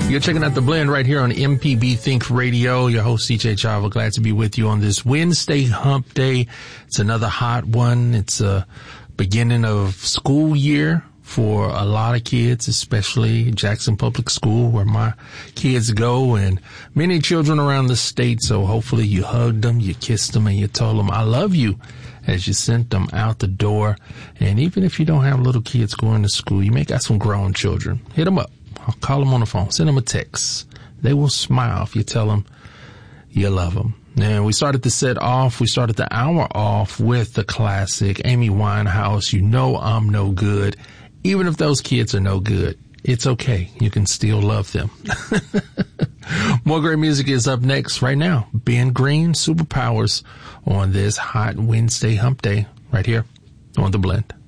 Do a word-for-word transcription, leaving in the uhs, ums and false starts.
You're checking out The Blend right here on M P B Think Radio. Your host, C J Chava. Glad to be with you on this Wednesday hump day. It's another hot one. It's a beginning of school year for a lot of kids, especially Jackson Public School, where my kids go, and many children around the state. So hopefully you hugged them, you kissed them, and you told them, I love you, as you sent them out the door. And even if you don't have little kids going to school, you may got some grown children. Hit them up. I'll call them on the phone. Send them a text. They will smile if you tell them you love them. Now, we started the set off. We started the hour off with the classic Amy Winehouse, You Know I'm No Good. Even if those kids are no good, it's okay. You can still love them. More great music is up next right now. Ben Green, Superpowers, on this hot Wednesday hump day right here on The Blend.